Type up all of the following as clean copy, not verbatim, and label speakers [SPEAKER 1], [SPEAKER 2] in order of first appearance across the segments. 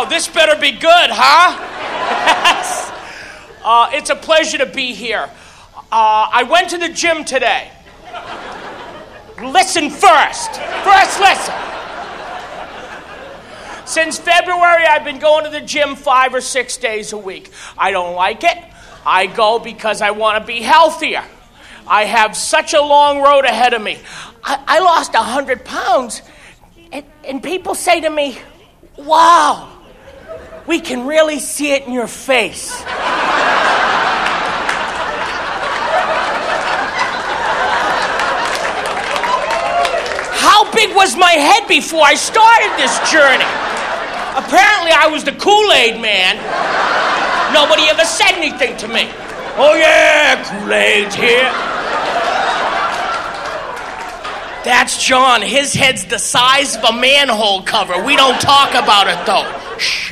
[SPEAKER 1] this better be good, huh? Yes. It's a pleasure to be here. I went to the gym today. Listen first. First listen. Since February, I've been going to the gym 5 or 6 days a week. I don't like it. I go because I want to be healthier. I have such a long road ahead of me. I lost 100 pounds, and people say to me, wow, we can really see it in your face. How big was my head before I started this journey? Apparently, I was the Kool-Aid man. Nobody ever said anything to me. Oh yeah, Kool-Aid's here. That's John. His head's the size of a manhole cover. We don't talk about it, though. Shh.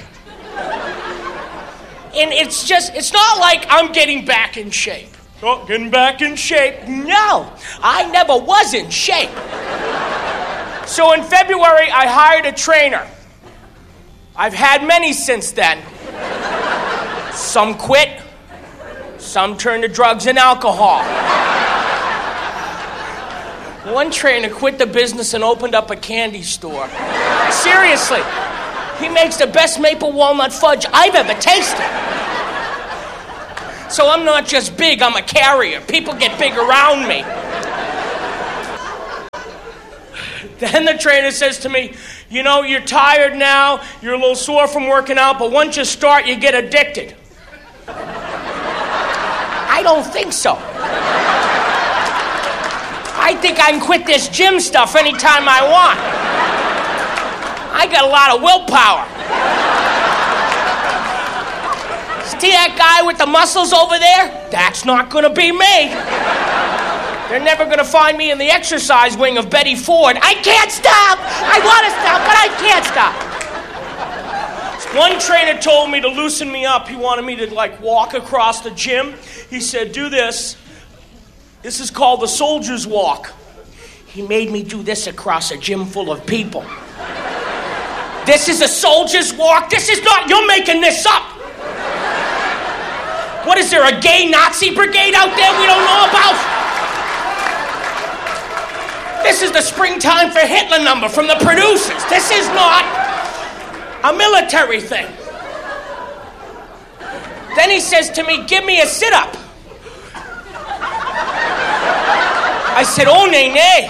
[SPEAKER 1] And it's not like I'm getting back in shape. Oh, getting back in shape. No, I never was in shape. So in February, I hired a trainer. I've had many since then. Some quit. Some turned to drugs and alcohol. One trainer quit the business and opened up a candy store. Seriously, he makes the best maple walnut fudge I've ever tasted. So I'm not just big, I'm a carrier. People get big around me. Then the trainer says to me, you know, you're tired now, you're a little sore from working out, but once you start, you get addicted. I don't think so. I think I can quit this gym stuff anytime I want. I got a lot of willpower. See that guy with the muscles over there? That's not going to be me. They're never going to find me in the exercise wing of Betty Ford. I can't stop! I want to stop, but I can't stop. One trainer told me to loosen me up. He wanted me to, walk across the gym. He said, do this. This is called the soldier's walk. He made me do this across a gym full of people. This is a soldier's walk? This is not, you're making this up. What is there, a gay Nazi brigade out there we don't know about? This is the Springtime for Hitler number from the producers. This is not a military thing. Then he says to me, give me a sit-up. I said, oh, nay.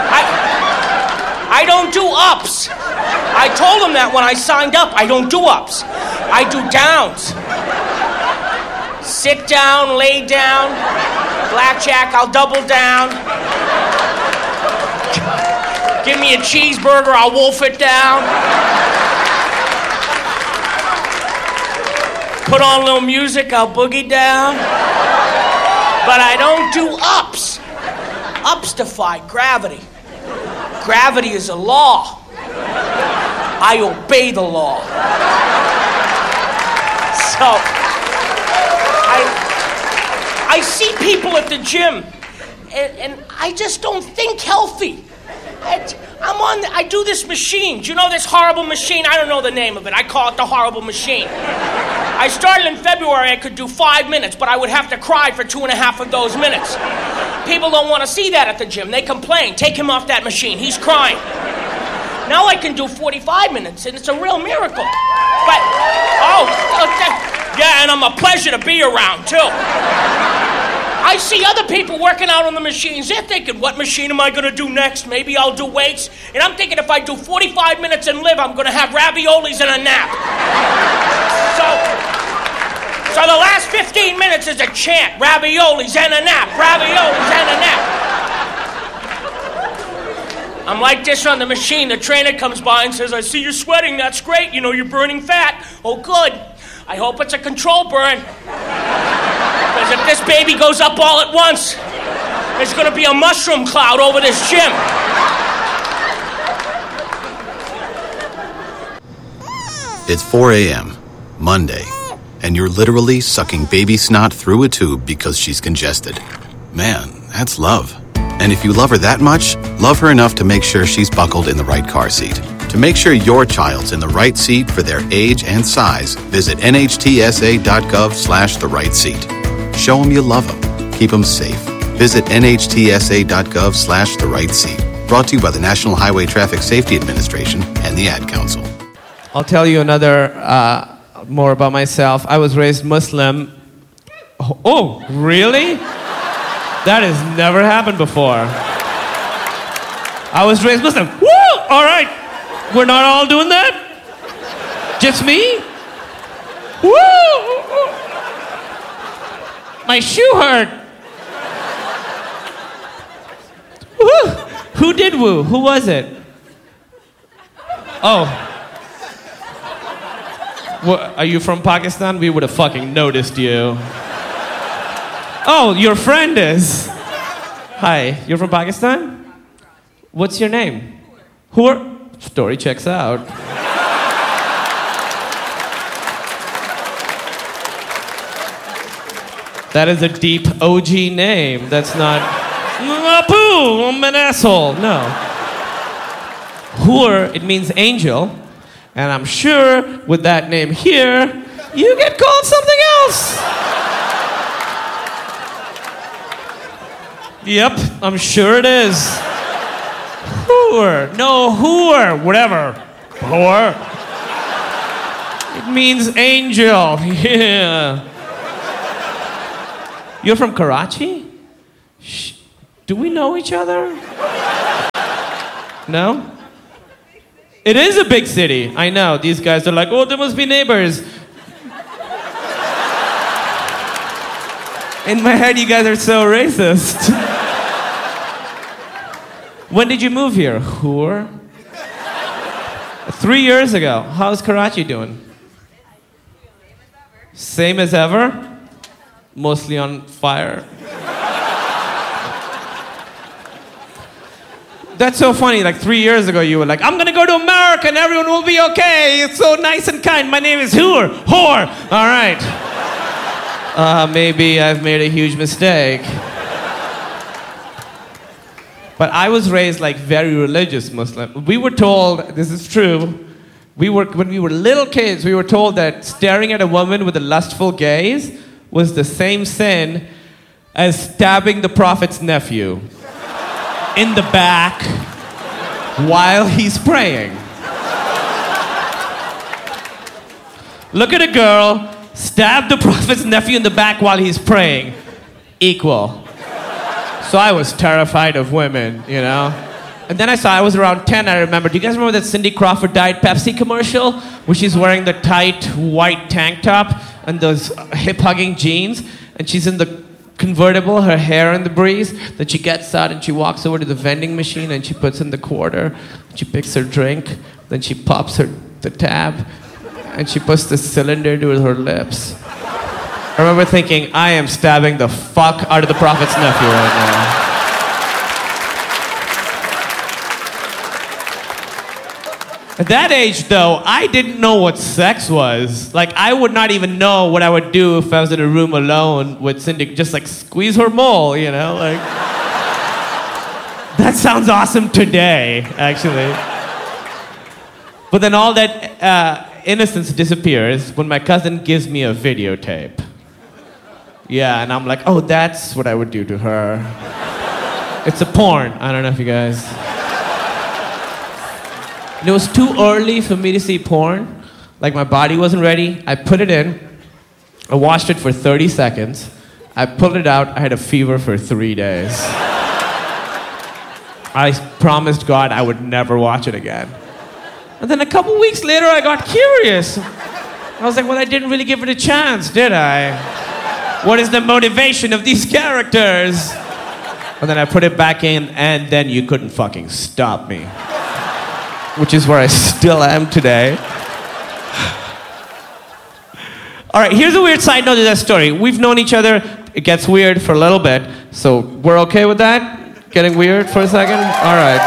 [SPEAKER 1] I don't do ups. I told him that when I signed up. I don't do ups. I do downs. Sit down, lay down. Blackjack, I'll double down. Give me a cheeseburger, I'll wolf it down. Put on a little music, I'll boogie down. But I don't do ups. Ups defy gravity. Gravity is a law. I obey the law. So, I see people at the gym, and I just don't think healthy. I do this machine. Do you know this horrible machine? I don't know the name of it. I call it the horrible machine. I started in February. I could do 5 minutes, but I would have to cry for 2.5 of those minutes. People don't want to see that at the gym. They complain. Take him off that machine. He's crying. Now I can do 45 minutes, and it's a real miracle. But, yeah, and I'm a pleasure to be around, too. I see other people working out on the machines. They're thinking, what machine am I going to do next? Maybe I'll do weights. And I'm thinking if I do 45 minutes and live, I'm going to have raviolis and a nap. So the last 15 minutes is a chant. Raviolis and a nap. Raviolis and a nap. I'm like this on the machine. The trainer comes by and says, I see you're sweating. That's great. You know, you're burning fat. Oh, good. I hope it's a control burn. Because if this baby goes up all at once, there's going to be a mushroom cloud over this gym.
[SPEAKER 2] It's 4 a.m., Monday, and you're literally sucking baby snot through a tube because she's congested. Man, that's love. And if you love her that much, love her enough to make sure she's buckled in the right car seat. To To make sure your child's in the right seat for their age and size, visit nhtsa.gov/the right seat. Show them you love them. Keep them safe. Visit nhtsa.gov/the right seat. Brought to you by the National Highway Traffic Safety Administration and the Ad Council.
[SPEAKER 3] I'll tell you another more about myself. I was raised Muslim. Oh, really? That has never happened before. I was raised Muslim. Woo! All right. We're not all doing that? Just me? Woo! My shoe hurt. Woo! Who did woo? Who was it? Oh. What, are you from Pakistan? We would have fucking noticed you. Oh, your friend is. Hi, you're from Pakistan? What's your name? Who are... Story checks out. That is a deep OG name. That's not... Apu, I'm an asshole. No. Hur, it means angel. And I'm sure with that name here, you get called something else. Yep, I'm sure it is. Hur. No, Hur. Whatever. Hur. It means angel. Yeah. You're from Karachi? Do we know each other? No? It is a big city. I know. These guys are like, oh, there must be neighbors. In my head, you guys are so racist. When did you move here? Hur? 3 years ago. How's Karachi doing? Same as ever? Mostly on fire? That's so funny. Like 3 years ago, you were like, I'm gonna go to America and everyone will be okay. It's so nice and kind. My name is Hur. All right. Maybe I've made a huge mistake. But I was raised like very religious Muslim. We were told, this is true, when we were little kids, we were told that staring at a woman with a lustful gaze was the same sin as stabbing the prophet's nephew in the back while he's praying. Look at a girl, stab the prophet's nephew in the back while he's praying. Equal. So I was terrified of women, you know? And then I was around 10, I remember. Do you guys remember that Cindy Crawford Diet Pepsi commercial? Where she's wearing the tight white tank top and those hip-hugging jeans, and she's in the convertible, her hair in the breeze. Then she gets out and she walks over to the vending machine and she puts in the quarter. She picks her drink, then she pops the tab, and she puts the cylinder to her lips. I remember thinking, I am stabbing the fuck out of the prophet's nephew right now. At that age, though, I didn't know what sex was. Like, I would not even know what I would do if I was in a room alone with Cindy, just like squeeze her mole, you know? Like, that sounds awesome today, actually. But then all that innocence disappears when my cousin gives me a videotape. Yeah, and I'm like, oh, that's what I would do to her. It's a porn. I don't know if you guys... And it was too early for me to see porn. Like, my body wasn't ready. I put it in. I watched it for 30 seconds. I pulled it out. I had a fever for 3 days. I promised God I would never watch it again. And then a couple weeks later, I got curious. I was like, well, I didn't really give it a chance, did I? What is the motivation of these characters? And then I put it back in, and then you couldn't fucking stop me. Which is where I still am today. All right, here's a weird side note to that story. We've known each other. It gets weird for a little bit. So we're okay with that? Getting weird for a second? All right.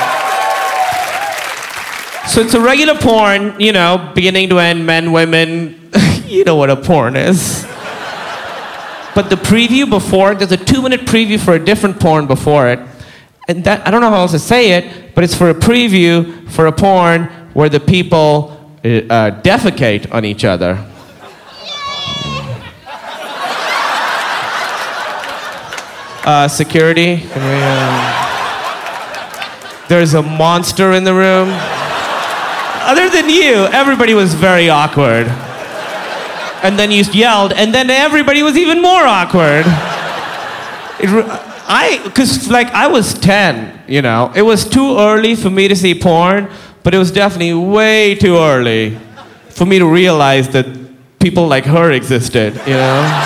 [SPEAKER 3] So it's a regular porn, you know, beginning to end, men, women. You know what a porn is. But the preview before it, there's a 2-minute preview for a different porn before it. And that, I don't know how else to say it, but it's for a preview for a porn where the people defecate on each other. Security, can we, there's a monster in the room. Other than you, everybody was very awkward. And then you yelled, and then everybody was even more awkward. I was 10, you know. It was too early for me to see porn, but it was definitely way too early for me to realize that people like her existed, you know?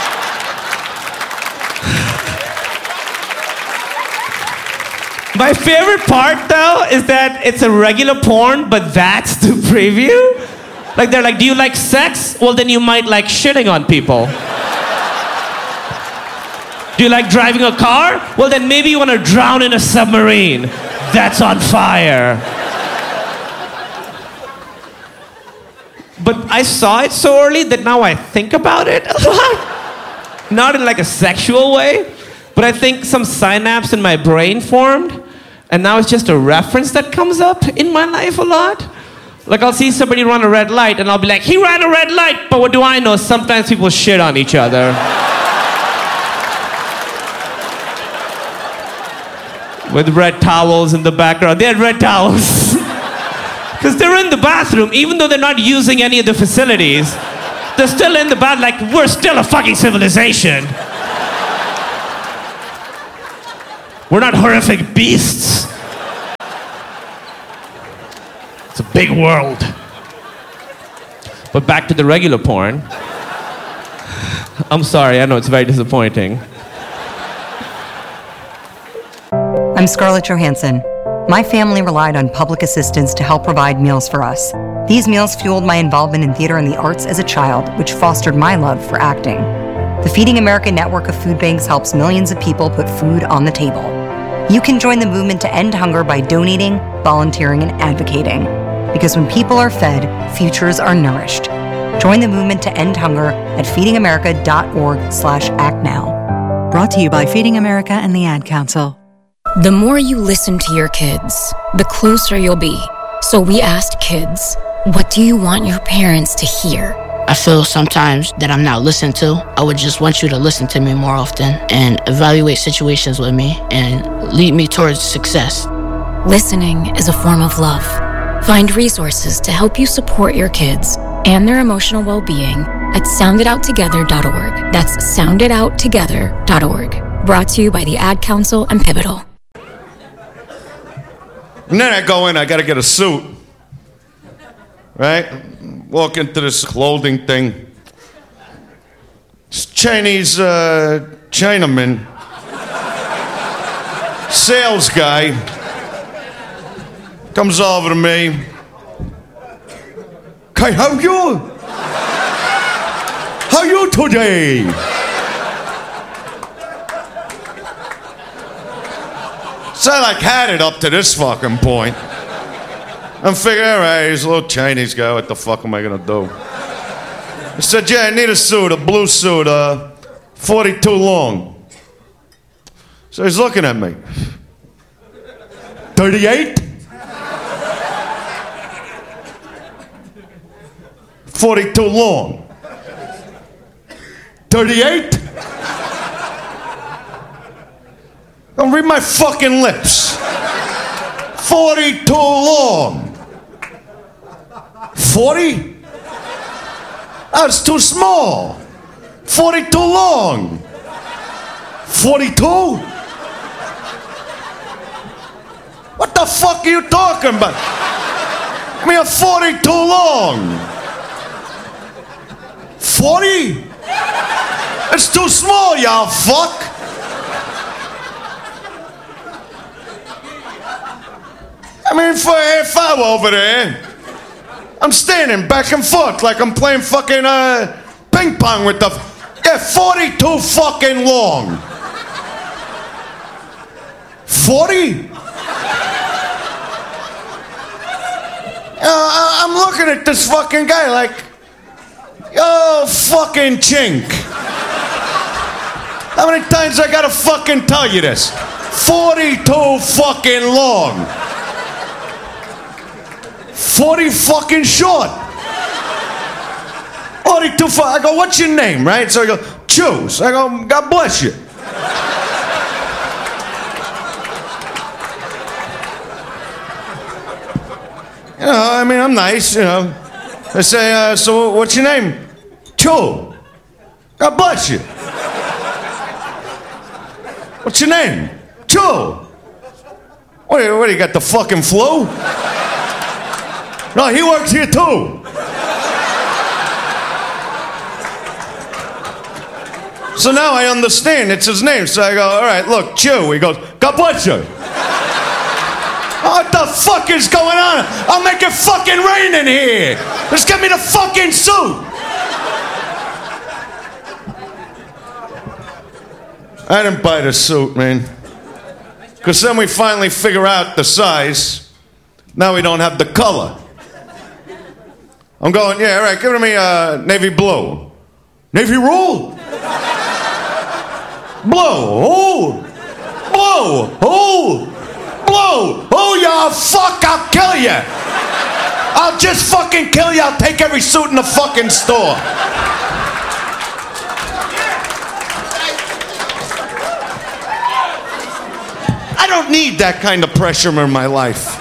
[SPEAKER 3] My favorite part, though, is that it's a regular porn, but that's the preview. Like, they're like, do you like sex? Well, then you might like shitting on people. Do you like driving a car? Well, then maybe you want to drown in a submarine that's on fire. But I saw it so early that now I think about it a lot. Not in like a sexual way, but I think some synapse in my brain formed, and now it's just a reference that comes up in my life a lot. Like, I'll see somebody run a red light, and I'll be like, he ran a red light, but what do I know? Sometimes people shit on each other. With red towels in the background. They had red towels. Because they're in the bathroom, even though they're not using any of the facilities. They're still in the bath, like, we're still a fucking civilization. We're not horrific beasts. It's a big world. But back to the regular porn. I'm sorry, I know it's very disappointing.
[SPEAKER 4] I'm Scarlett Johansson. My family relied on public assistance to help provide meals for us. These meals fueled my involvement in theater and the arts as a child, which fostered my love for acting. The Feeding America network of food banks helps millions of people put food on the table. You can join the movement to end hunger by donating, volunteering, and advocating. Because when people are fed, futures are nourished. Join the movement to end hunger at feedingamerica.org/actnow.
[SPEAKER 5] Brought to you by Feeding America and the Ad Council.
[SPEAKER 6] The more you listen to your kids, the closer you'll be. So we asked kids, what do you want your parents to hear?
[SPEAKER 7] I feel sometimes that I'm not listened to. I would just want you to listen to me more often and evaluate situations with me and lead me towards success.
[SPEAKER 6] Listening is a form of love. Find resources to help you support your kids and their emotional well-being at sounditouttogether.org. That's sounditouttogether.org. Brought to you by the Ad Council and Pivotal.
[SPEAKER 8] And then I go in, I gotta get a suit. Right? Walk into this clothing thing. This Chinese Chinaman, sales guy, comes over to me. Hey, how you? How you today? So I like had it up to this fucking point. I'm figuring, all right, he's a little Chinese guy. What the fuck am I gonna do? I said, yeah, I need a suit, a blue suit, 42 long. So he's looking at me. 38? 42 long. 38? Don't read my fucking lips. 42 long. 40? Oh, it's too small. 42 long. 42? What the fuck are you talking about? I mean, a 42 long. 40? It's too small, y'all fuck. I mean, for a half hour over there, I'm standing back and forth like I'm playing fucking ping pong with the... Yeah, 42 fucking long. 40? I'm looking at this fucking guy like, yo, fucking chink. How many times I gotta fucking tell you this? 42 fucking long. 40 fucking short. 42 I go, what's your name, right? So I go, Chew. So I go, God bless you. You know, I mean, I'm nice, you know. I say, so what's your name? Chew. God bless you. What's your name? Chew. What do you got, the fucking flu? No, he works here too. So now I understand it's his name. So I go, all right, look, Chew. He goes, God bless you. What the fuck is going on? I'll make it fucking rain in here. Just get me the fucking suit. I didn't buy the suit, man. Because then we finally figure out the size. Now we don't have the color. I'm going, yeah, all right, give it to me navy blue. Navy roll? Blue, oh, blue, oh, blue, oh, you fuck, I'll kill you. I'll just fucking kill you. I'll take every suit in the fucking store. I don't need that kind of pressure in my life.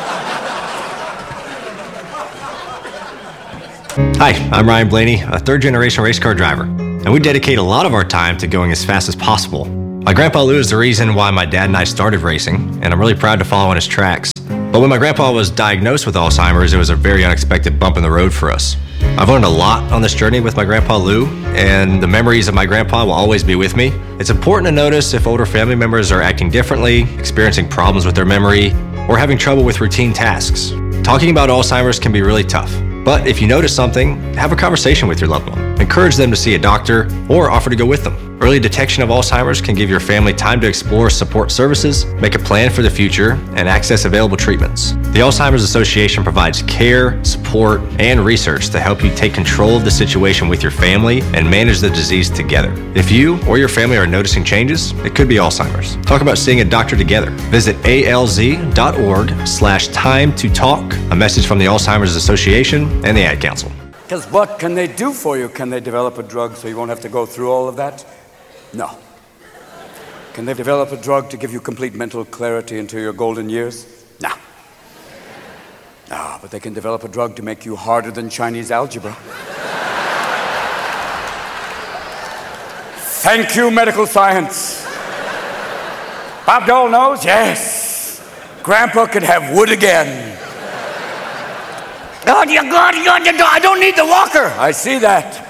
[SPEAKER 9] Hi, I'm Ryan Blaney, a third-generation race car driver, and we dedicate a lot of our time to going as fast as possible. My grandpa Lou is the reason why my dad and I started racing, and I'm really proud to follow in his tracks. But when my grandpa was diagnosed with Alzheimer's, it was a very unexpected bump in the road for us. I've learned a lot on this journey with my grandpa Lou, and the memories of my grandpa will always be with me. It's important to notice if older family members are acting differently, experiencing problems with their memory, or having trouble with routine tasks. Talking about Alzheimer's can be really tough. But if you notice something, have a conversation with your loved one. Encourage them to see a doctor or offer to go with them. Early detection of Alzheimer's can give your family time to explore support services, make a plan for the future, and access available treatments. The Alzheimer's Association provides care, support, and research to help you take control of the situation with your family and manage the disease together. If you or your family are noticing changes, it could be Alzheimer's. Talk about seeing a doctor together. Visit alz.org/time to talk. A message from the Alzheimer's Association and the Ad Council.
[SPEAKER 10] Because what can they do for you? Can they develop a drug so you won't have to go through all of that? No. Can they develop a drug to give you complete mental clarity into your golden years? No. No, but they can develop a drug to make you harder than Chinese algebra. Thank you, medical science. Bob Dole knows? Yes. Grandpa could have wood again. God, I don't need the walker. I see that.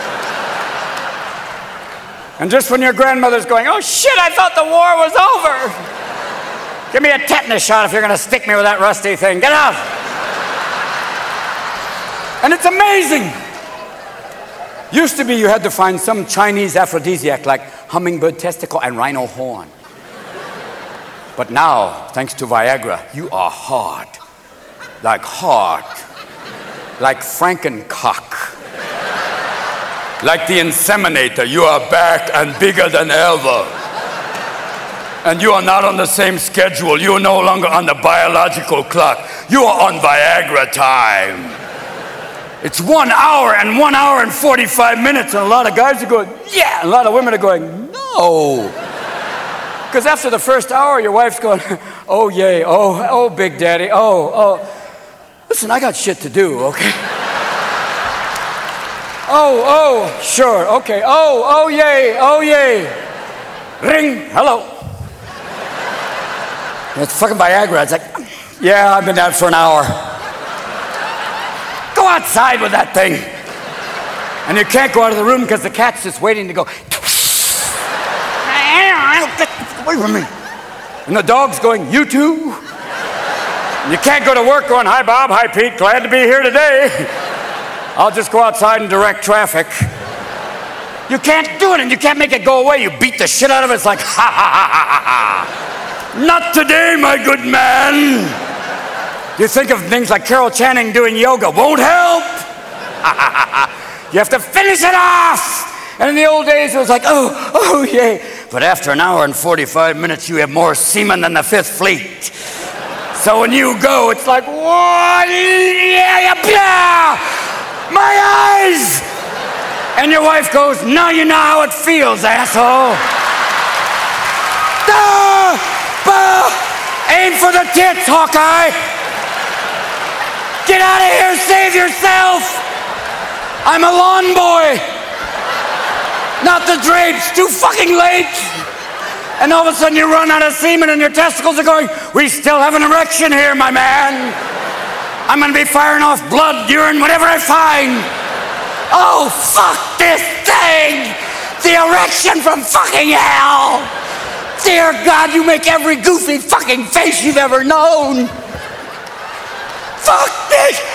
[SPEAKER 10] And just when your grandmother's going, oh shit, I thought the war was over. Give me a tetanus shot if you're gonna stick me with that rusty thing. Get out. And it's amazing. Used to be you had to find some Chinese aphrodisiac like hummingbird testicle and rhino horn. But now, thanks to Viagra, you are hard. Like Frankencock. Like the inseminator, you are back and bigger than ever. And you are not on the same schedule. You are no longer on the biological clock. You are on Viagra time. It's 1 hour and 1 hour and 45 minutes, and a lot of guys are going, yeah, and a lot of women are going, no. Because after the first hour, your wife's going, oh, yay, oh, big daddy, oh. Listen, I got shit to do, okay? Oh, sure, okay. Oh, yay. Ring, hello. It's fucking Viagra. It's like, yeah, I've been out for an hour. Go outside with that thing. And you can't go out of the room because the cat's just waiting to go. Get away from me. And the dog's going, you too? And you can't go to work going, hi, Bob, hi, Pete, glad to be here today. I'll just go outside and direct traffic. You can't do it, and you can't make it go away. You beat the shit out of it. It's like, ha. Not today, my good man. You think of things like Carol Channing doing yoga. Won't help. You have to finish it off. And in the old days, it was like, oh, yay. But after an hour and 45 minutes, you have more semen than the Fifth Fleet. So when you go, it's like, whoa, yeah, blah, my eyes. And your wife goes, now you know how it feels, asshole. Aim for the tits, Hawkeye. Get out of here, save yourself. I'm a lawn boy. Not the drapes, too fucking late. And all of a sudden you run out of semen and your testicles are going, we still have an erection here, my man. I'm gonna be firing off blood, urine, whatever I find. Oh, fuck this thing. The erection from fucking hell. Dear God, you make every goofy fucking face you've ever known. Fuck this.